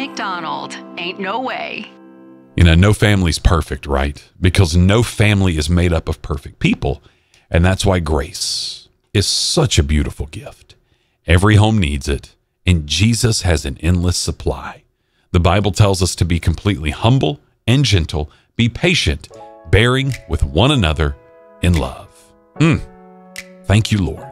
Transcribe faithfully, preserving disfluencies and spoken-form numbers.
McDonald. Ain't no way. You know, no family's perfect, right? Because no family is made up of perfect people. And that's why grace is such a beautiful gift. Every home needs it, and Jesus has an endless supply. The Bible tells us to be completely humble and gentle, be patient, bearing with one another in love. Mm. Thank you, Lord.